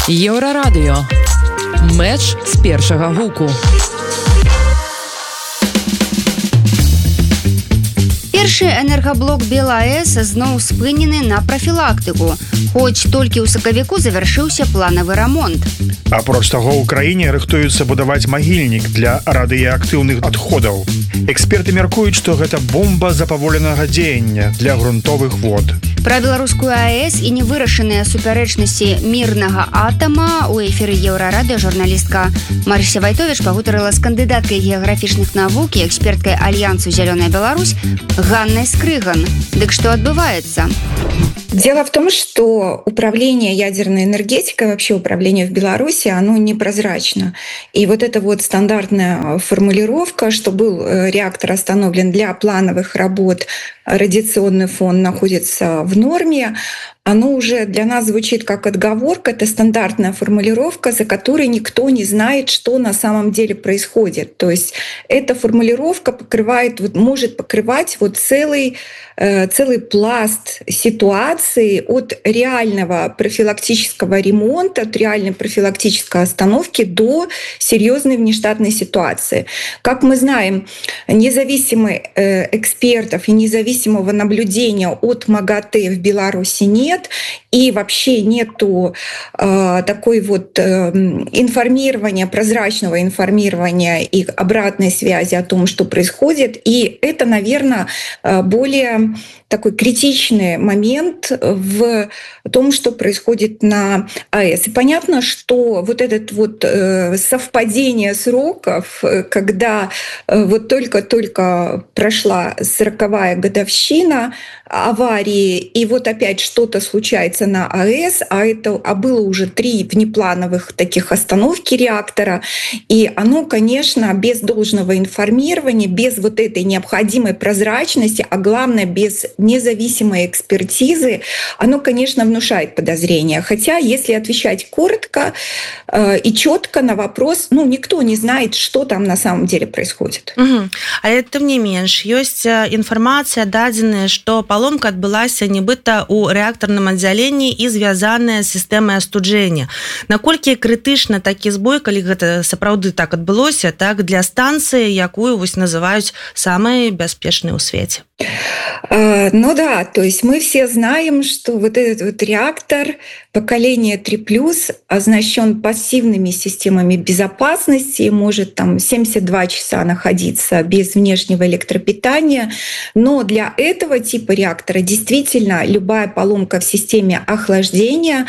Еўрарадыё. Мэч з першага гуку. Першы энергаблок БелАЭС зноў спынены на прафілактыку, хоць толькі ў сакавіку завяршыўся планавы рамонт. Апроч таго, у краіне рыхтуюцца будаваць магільнік для радыеактыўных адходаў. Эксперты мяркуюць, што гэта бомба запаволенага дзеяння для грунтовых вод. Пра беларускую АЭС і невырашаныя супярэчнасці мірнага атама у эфіры Еўрарадыё журналістка Марыся Вайтовіч пагутарыла з кандыдаткай геаграфічных навук і эксперткай Альянсу «Зелёная Беларусь» Ганной Скрыган. Дык что отбывается? Дело в том, что управление ядерной энергетикой, вообще управление в Беларуси, оно непрозрачно. И вот эта вот стандартная формулировка, что был реактор остановлен для плановых работ, радиационный фон находится в норме, оно уже для нас звучит как отговорка, это стандартная формулировка, за которой никто не знает, что на самом деле происходит. То есть эта формулировка может покрывать целый пласт ситуации от реального профилактического ремонта, от реальной профилактической остановки до серьезной внештатной ситуации. Как мы знаем, независимых экспертов и независимого наблюдения от МАГАТЭ в Беларуси нет, и вообще нету такой информирования, прозрачного информирования и обратной связи о том, что происходит. И это, наверное, более такой критичный момент в том, что происходит на АЭС. И понятно, что вот это совпадение сроков, когда только-только прошла 40-я годовщина аварии, и опять что-то случается на АЭС, а было уже 3 внеплановых таких остановки реактора, и оно, конечно, без должного информирования, без этой необходимой прозрачности, а главное, без независимой экспертизы, оно, конечно, внушает подозрения. Хотя, если отвечать коротко и четко на вопрос, никто не знает, что там на самом деле происходит. Але тым не менш, ёсць інфармацыя дадзеная, што паломка адбылася нібыта ў рэактарным аддзяленні і звязаная з сістэмай астуджэння. Наколькі крытычна такі збой, калі гэта сапраўды так адбылося, так для станцыі, якую называюць самай бяспечнай у свеце? Да, то есть мы все знаем, что этот реактор поколения 3+, оснащен пассивными системами безопасности и может 72 часа находиться без внешнего электропитания. Но для этого типа реактора действительно любая поломка в системе охлаждения,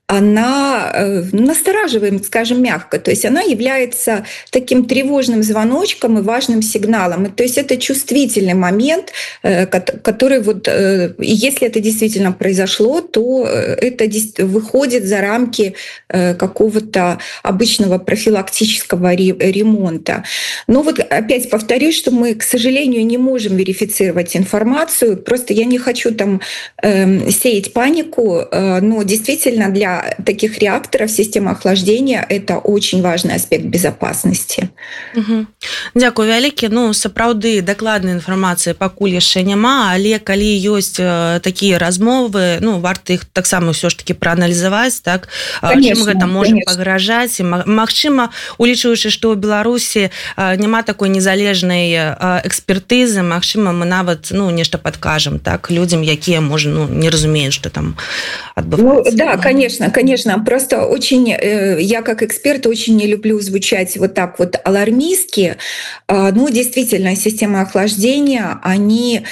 она настораживает, скажем, мягко. То есть она является таким тревожным звоночком и важным сигналом. То есть это чувствительный момент, который если это действительно произошло, то это выходит за рамки какого-то обычного профилактического ремонта. Но опять повторюсь, что мы, к сожалению, не можем верифицировать информацию. Просто я не хочу сеять панику, но действительно для таких реакторов система охлаждения — это очень важный аспект безопасности. Дзякуй вялікі. Сапраўды дакладнай інфармацыі пакуль яшчэ няма, але калі ёсць такія размовы, варта іх таксама ўсё ж такі прааналізаваць, так? Чым гэта можа пагражаць? Магчыма, улічваючы, што ў Беларусі няма такой незалежнай экспертызы, магчыма, мы нават нешта падкажам, так, людзям, якія, можа, не разумеюць, што там адбываецца. Да, Конечно. Просто я как эксперт очень не люблю звучать так алармистски. Действительно, системы охлаждения, они,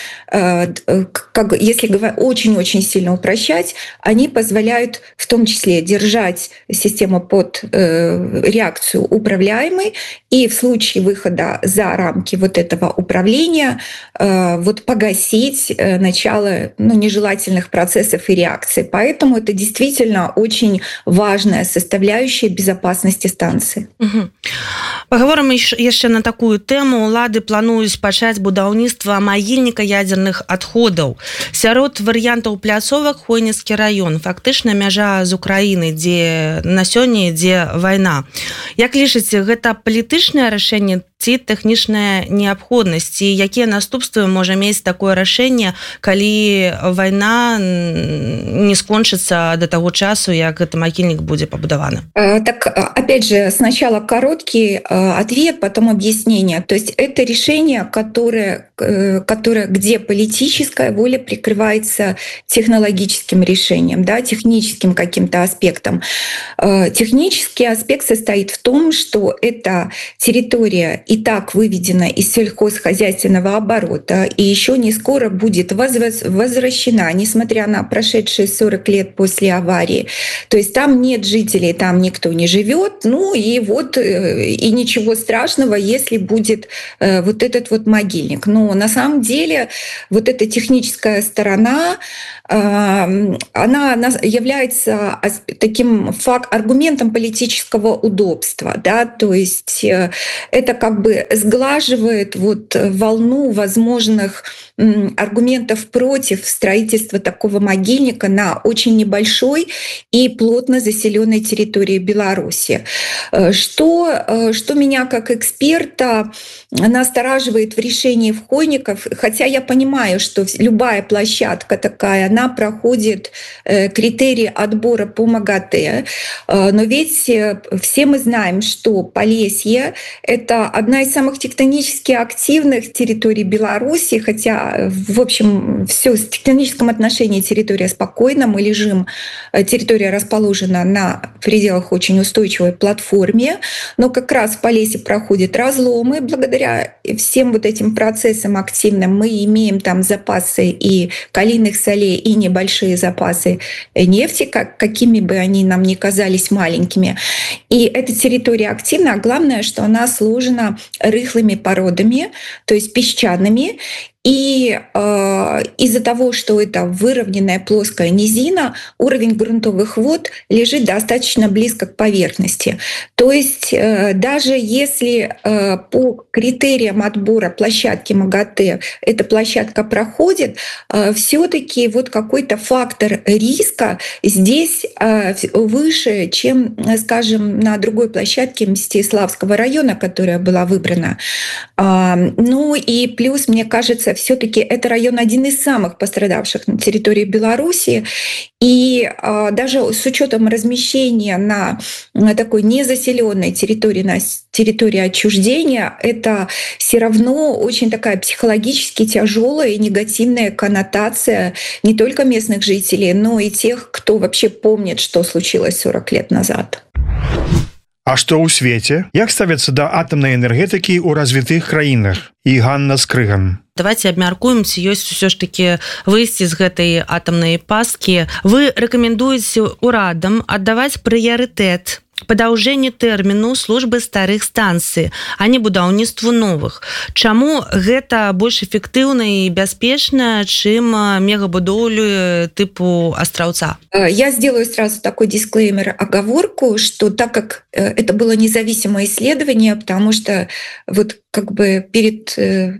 если очень-очень сильно упрощать, они позволяют в том числе держать систему под реакцию управляемой и в случае выхода за рамки этого управления погасить начало нежелательных процессов и реакций. Поэтому это действительно очень важная составляющая безопасности станции. Паговорым яшчэ на такую тэму. Улады плануюць пачаць будаўніцтва магільніка ядзерных адходаў. Сярод варыянтаў пляцовак Хойніцкі раён, фактычна мяжа з Украінай, дзе на сёння ідзе вайна. Як лічыце, гэта палітычнае рашэнне ці тэхнічная неабходнасць і якія наступствы можа мець такое рашэнне, калі вайна не скончыцца до таго часу, як гэты магільнік будзе пабудаваны? Так, опять же, сначала короткий ответ, потом объяснение. То есть это решение, которое, где политическая воля прикрывается технологическим решением, да, техническим каким-то аспектом. Технический аспект состоит в том, что эта территория и так выведена из сельхозхозяйственного оборота и еще не скоро будет возвращена, несмотря на прошедшие 40 лет после аварии. То есть там нет жителей, там никто не живет, ну и вот и ничего страшного, если будет вот этот вот могильник. Но на самом деле вот эта техническая сторона, она является таким аргументом политического удобства, да, то есть это как бы сглаживает вот волну возможных аргументов против строительства такого могильника на очень небольшой и плотно заселенной территории Беларуси. Что меня как эксперта настораживает в решении вхойников, хотя я понимаю, что любая площадка такая, она проходит критерии отбора по МАГАТЭ, но ведь все мы знаем, что Полесье — это одна из самых тектонически активных территорий Беларуси, хотя, в общем, все в тектоническом отношении территория спокойна, мы лежим, территория расположена на пределах очень устойчивой платформе, но как раз в Полесье проходят разломы. Благодаря всем вот этим процессам активным мы имеем там запасы и калийных солей, и небольшие запасы нефти, какими бы они нам ни казались маленькими. И эта территория активна, а главное, что она сложена рыхлыми породами, то есть песчаными. И из-за того, что это выровненная плоская низина, уровень грунтовых вод лежит достаточно близко к поверхности. То есть даже если по критериям отбора площадки МАГАТЭ эта площадка проходит, все-таки вот какой-то фактор риска здесь выше, чем, скажем, на другой площадке Мстиславского района, которая была выбрана. Ну и плюс, мне кажется, все-таки это район один из самых пострадавших на территории Беларуси. И даже с учетом размещения на такой незаселенной территории, на территории отчуждения, это все равно очень такая психологически тяжелая и негативная коннотация не только местных жителей, но и тех, кто вообще помнит, что случилось 40 лет назад. А што ў свеце? Як ставяцца да атамнай энергетыкі ў развітых краінах? І Ганна Скрыган. Давайте абмяркуем, ці ёсць усё ж такі выйсці з гэтай атамнай пасткі. Вы рэкамендуеце урадам аддаваць прыярытэт падаўжэнню тэрміну службы старых станцый, а не будаўніцтву новых. Чаму гэта больш эфектыўна і бяспечна, чым мегабудоўлю типу Астраўца? Я сделаю сразу такой дисклеймер, оговорку, что так как это было независимое исследование, потому что вот как бы перед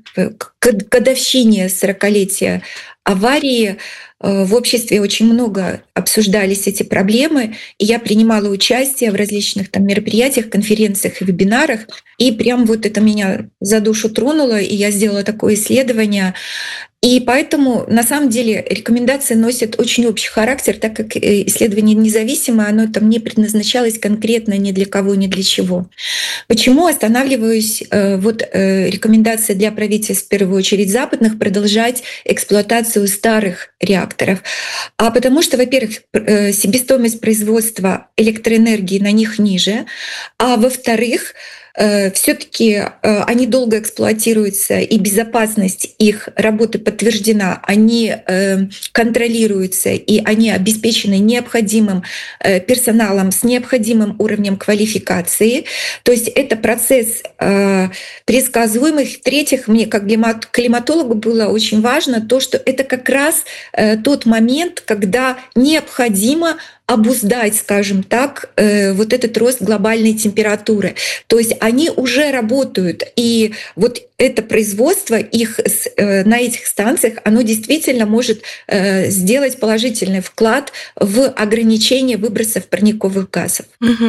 годовщине 40-летия аварии в обществе очень много обсуждались эти проблемы, и я принимала участие в различных там мероприятиях, конференциях и вебинарах, и прям вот это меня за душу тронуло, и я сделала такое исследование. И поэтому, на самом деле, рекомендации носят очень общий характер, так как исследование независимое, оно там не предназначалось конкретно ни для кого, ни для чего. Почему останавливаюсь? Вот рекомендация для правительств, в первую очередь западных, продолжать эксплуатацию старых реакторов. А потому что, во-первых, себестоимость производства электроэнергии на них ниже, а во-вторых, все-таки они долго эксплуатируются, и безопасность их работы подтверждена, они контролируются, и они обеспечены необходимым персоналом с необходимым уровнем квалификации. То есть это процесс предсказуемый. В-третьих, мне как климатологу было очень важно то, что это как раз тот момент, когда необходимо обуздать, скажем так, вот этот рост глобальной температуры. То есть они уже работают, и вот это производство их на этих станциях, оно действительно может сделать положительный вклад в ограничение выбросов парниковых газов. Угу.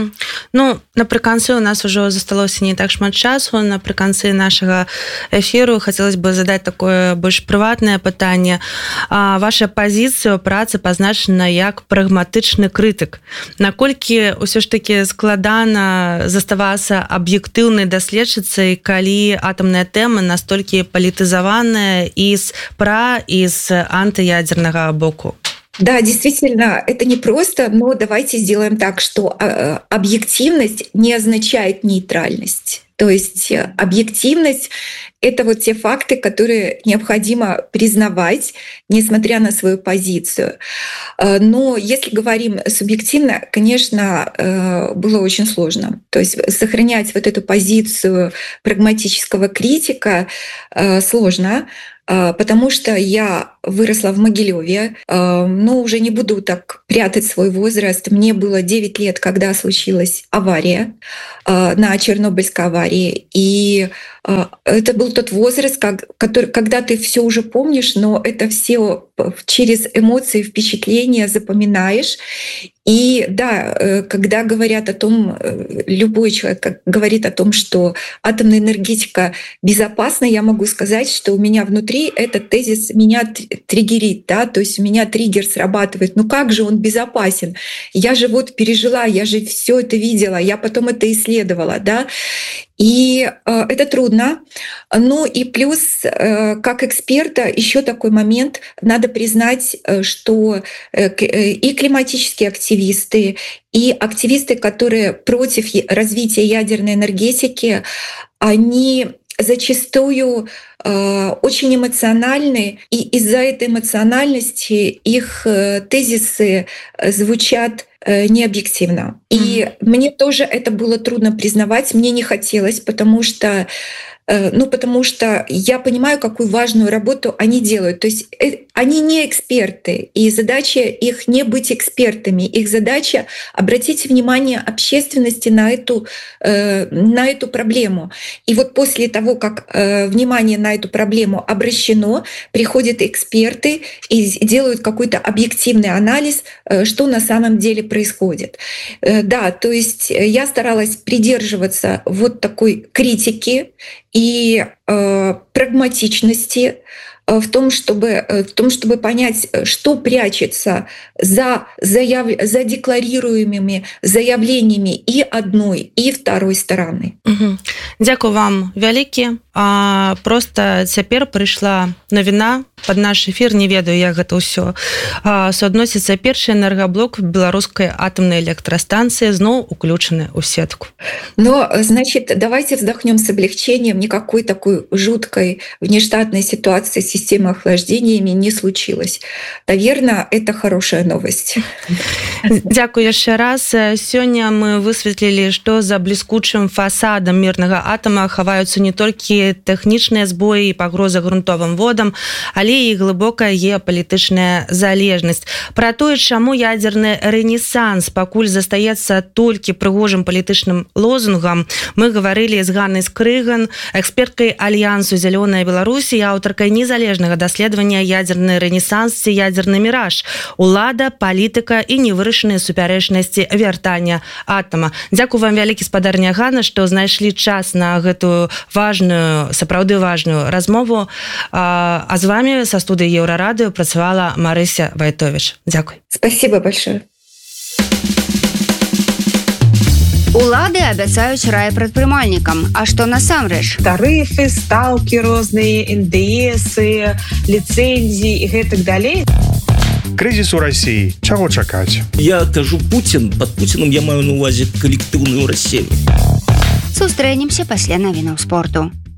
Ну, напрыканцы у нас ужо засталося не так шмат часу. Напрыканцы нашага эфіру хацелось бы задаць такое больш прыватнае пытанне. Ваша пазіцыя ў працы пазначана як прагматычны крытык. Наколькі ўсё ж такі складана заставацца аб'ектыўнай даследчыцай, калі атамная тэма настолькі палітызаваная і з пра, і з антыядзернага боку? Да, действительно, это непросто, но давайте сделаем так, что объективность не означает нейтральность. То есть объективность — это вот те факты, которые необходимо признавать, несмотря на свою позицию. Но если говорим субъективно, конечно, было очень сложно. То есть сохранять вот эту позицию прагматического критика сложно, потому что я выросла в Могилеве, но уже не буду так прятать свой возраст. Мне было 9 лет, когда случилась авария, на Чернобыльской аварии. И это был тот возраст, когда ты все уже помнишь, но это все через эмоции, впечатления запоминаешь. И да, когда говорят о том, любой человек говорит о том, что атомная энергетика безопасна, я могу сказать, что у меня внутри этот тезис меня триггерит, да, то есть у меня триггер срабатывает. Ну как же он безопасен? Я же вот пережила, я же все это видела, я потом это исследовала, да. И это трудно. Ну и плюс, как эксперта, еще такой момент, надо признать, что и климатические активисты, и активисты, которые против развития ядерной энергетики, они зачастую очень эмоциональны, и из-за этой эмоциональности их тезисы звучат необъективно. И мне тоже это было трудно признавать, мне не хотелось, потому что я понимаю, какую важную работу они делают. То есть они не эксперты, и задача их не быть экспертами. Их задача — обратить внимание общественности на эту проблему. И вот после того, как внимание на эту проблему обращено, приходят эксперты и делают какой-то объективный анализ, что на самом деле происходит. Да, то есть я старалась придерживаться вот такой критики и прагматичности в том, чтобы понять, что прячется за декларируемыми заявлениями и одной, и второй стороны. Дзякую вам вялікі. Просто цяпер прыйшла навіна пад наш эфір, не ведаю, як гэта ўсё суадносіцца. Першы энергаблок беларускай атомнай электрастанцыі зноў уключаны ў сетку. Но, значит, давайте вздохнем с облегчением. Никакой такой жуткой внештатной ситуации с системой охлаждениями не случилось. Наверное, это хорошая новость. Дзякую яшчэ раз. Сёння мы высветлілі, што за бліскучым фасадам мірнага атома хаваюцца не толькі тэхнічныя збоі і пагроза грунтовым водам, але і глыбокая геапалітычная залежнасць. Пра тое, чаму ядзерны рэнесанс пакуль застаецца толькі прыгожым палітычным лозунгам, мы гаварылі з Ганнай Скрыган, эксперткай Альянсу «Зялёная Беларусь» і аўтаркай незалежнага даследавання «Ядзерны рэнесанс ці ядзерны міраж. Улада, палітыка і невырашаныя супярэчнасці вяртання атома». Дзякую вам вялікі, спадарня Ганна, што знайшлі час на гэтую важную, сапраўды важную размову. А з вами со студыі Еўрарадыё працавала Марыся Вайтович. Дзякуй. Спасибо большое. Улады абяцаюць рай прадпрымальнікам. А што насамрэч? Тарыфы, стаўкі розныя, НДСы, ліцэнзіі і гэтак далей. Крызіс у Расіі. Чаго чакаць? Я кажу Пуцін. Пад Пуціным я маю на ўвазе калектыўную Расію. Сустрэнемся пасля навінаў спорту.